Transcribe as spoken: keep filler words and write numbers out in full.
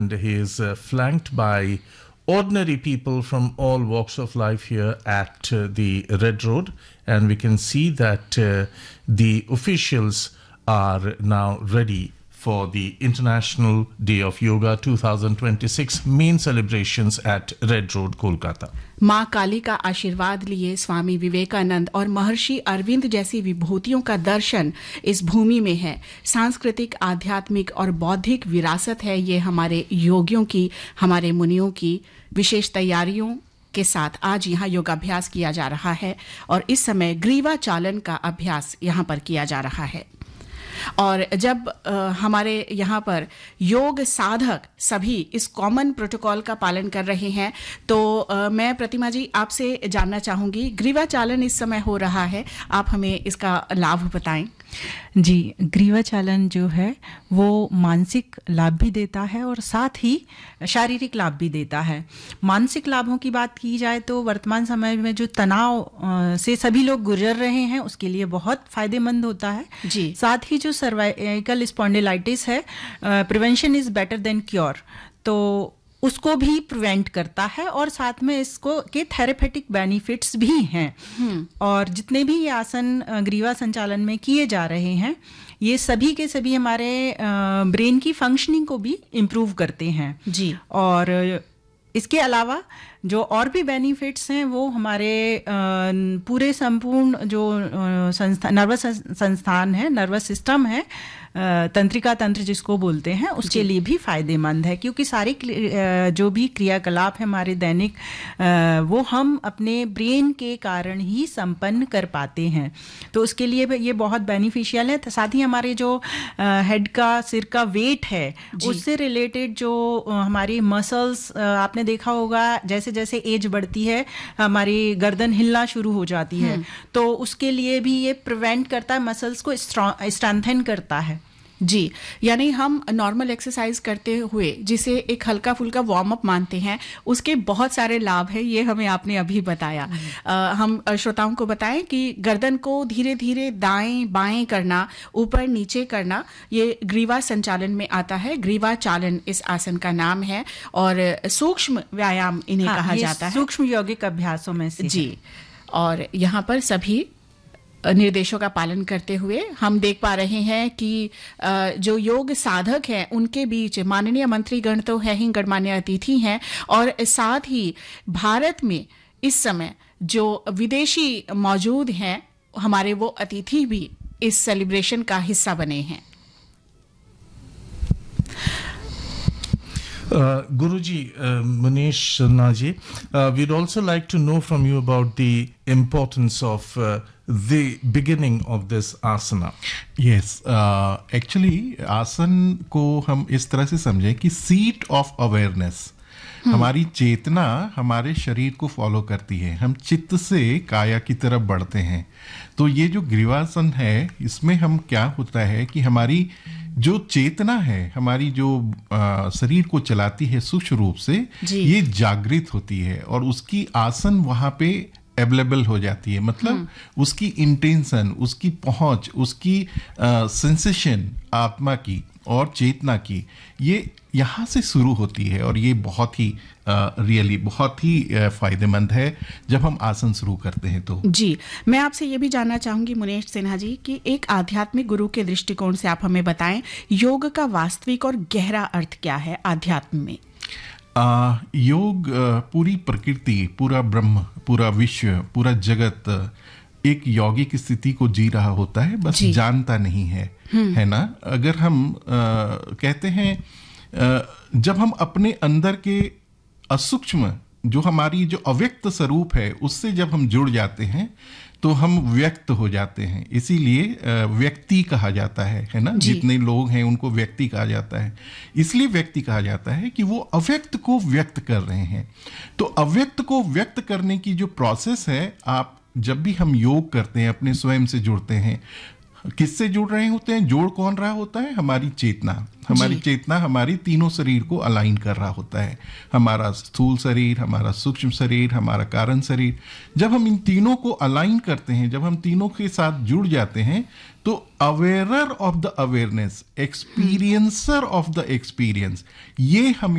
And he is uh, flanked by ordinary people from all walks of life here at uh, the Red Road, and we can see that uh, the officials are now ready for the International Day of Yoga twenty twenty-six main celebrations at Red Road, Kolkata. माँ काली का आशीर्वाद लिए स्वामी विवेकानंद और महर्षि अरविंद जैसी विभूतियों का दर्शन इस भूमि में है। सांस्कृतिक, आध्यात्मिक और बौद्धिक विरासत है ये हमारे योगियों की, हमारे मुनियों की। विशेष तैयारियों के साथ आज यहाँ योगाभ्यास किया जा रहा है और इस समय ग्रीवा चालन का अभ्यास यहाँ पर किया जा रहा है। और जब आ, हमारे यहाँ पर योग साधक सभी इस कॉमन प्रोटोकॉल का पालन कर रहे हैं, तो आ, मैं प्रतिमा जी आपसे जानना चाहूँगी, ग्रीवा चालन इस समय हो रहा है, आप हमें इसका लाभ बताएं। जी, ग्रीवा चालन जो है वो मानसिक लाभ भी देता है और साथ ही शारीरिक लाभ भी देता है। मानसिक लाभों की बात की जाए तो वर्तमान समय में जो तनाव से सभी लोग गुजर रहे हैं उसके लिए बहुत फायदेमंद होता है जी। साथ ही जो सर्वाइकल स्पॉन्डिलाइटिस है, prevention is better than cure, तो उसको भी प्रिवेंट करता है और साथ में इसको के थेरेपेटिक बेनिफिट्स भी हैं। और जितने भी ये आसन ग्रीवा संचालन में किए जा रहे हैं ये सभी के सभी हमारे ब्रेन की फंक्शनिंग को भी इम्प्रूव करते हैं जी। और इसके अलावा जो और भी बेनिफिट्स हैं वो हमारे पूरे संपूर्ण जो संस्था नर्वस संस्थान है, नर्वस सिस्टम है, तंत्रिका तंत्र जिसको बोलते हैं, उसके लिए भी फायदेमंद है, क्योंकि सारी जो भी क्रियाकलाप है हमारे दैनिक वो हम अपने ब्रेन के कारण ही संपन्न कर पाते हैं, तो उसके लिए ये बहुत बेनिफिशियल है। साथ ही हमारे जो हेड का, सिर का वेट है उससे रिलेटेड जो हमारी मसल्स, आपने देखा होगा जैसे जैसे एज बढ़ती है हमारी गर्दन हिलना शुरू हो जाती है, तो उसके लिए भी ये प्रिवेंट करता है, मसल्स को स्ट्रेंथन करता है जी। यानी हम नॉर्मल एक्सरसाइज करते हुए जिसे एक हल्का फुल्का वार्म अप मानते हैं उसके बहुत सारे लाभ हैं, ये हमें आपने अभी बताया। आ, हम श्रोताओं को बताएं कि गर्दन को धीरे धीरे दाएं बाएं करना, ऊपर नीचे करना, ये ग्रीवा संचालन में आता है। ग्रीवा चालन इस आसन का नाम है और सूक्ष्म व्यायाम इन्हें हाँ, कहा जाता है, सूक्ष्म यौगिक अभ्यासों में से जी। और यहाँ पर सभी निर्देशों का पालन करते हुए हम देख पा रहे हैं कि जो योग साधक हैं उनके बीच माननीय मंत्रीगण तो है ही, गणमान्य अतिथि हैं, और साथ ही भारत में इस समय जो विदेशी मौजूद हैं हमारे वो अतिथि भी इस सेलिब्रेशन का हिस्सा बने हैं। Uh, Guruji, uh, Manish Naji, uh, we'd also like to know from you about the importance of uh, the beginning of this asana. Yes, uh, actually आसन को हम इस तरह से समझें कि seat of awareness, हमारी चेतना हमारे शरीर को फॉलो करती है, हम चित्त से काया की तरफ बढ़ते हैं। तो ये जो ग्रीवासन है इसमें हम क्या होता है कि हमारी जो चेतना है, हमारी जो आ, शरीर को चलाती है सूक्ष्म रूप से, ये जागृत होती है और उसकी आसन वहाँ पे अवेलेबल हो जाती है। मतलब उसकी इंटेंशन, उसकी पहुंच, उसकी सेंसेशन आत्मा की और चेतना की, ये यहाँ से शुरू होती है और ये बहुत ही रियली uh, बहुत ही uh, फायदेमंद है जब हम आसन शुरू करते हैं। तो जी, मैं आपसे ये भी जानना चाहूंगी मुनेश सिन्हा जी कि एक आध्यात्मिक गुरु के दृष्टिकोण से आप हमें बताएं योग का वास्तविक और गहरा अर्थ क्या है आध्यात्म में। uh, योग uh, पूरी प्रकृति, पूरा ब्रह्म, पूरा विश्व, पूरा जगत एक योगी की स्थिति को जी रहा होता है, बस जानता नहीं है, है ना। अगर हम uh, कहते हैं uh, जब हम अपने अंदर के असूक्ष्म जो हमारी जो अव्यक्त स्वरूप है उससे जब हम जुड़ जाते हैं तो हम व्यक्त हो जाते हैं, इसीलिए व्यक्ति कहा जाता है, है ना। जितने लोग हैं उनको व्यक्ति कहा जाता है, इसलिए व्यक्ति कहा जाता है कि वो अव्यक्त को व्यक्त कर रहे हैं। तो अव्यक्त को व्यक्त करने की जो प्रोसेस है, आप जब भी हम योग करते हैं अपने स्वयं से जुड़ते हैं, किससे जुड़ रहे होते हैं? जोड़ कौन रहा होता है? हमारी चेतना। हमारी चेतना हमारी तीनों शरीर को अलाइन कर रहा होता है, हमारा स्थूल शरीर, हमारा सूक्ष्म शरीर, हमारा कारण शरीर। जब हम इन तीनों को अलाइन करते हैं, जब हम तीनों के साथ जुड़ जाते हैं, तो अवेयरर of the awareness, experiencer of the experience, ये हम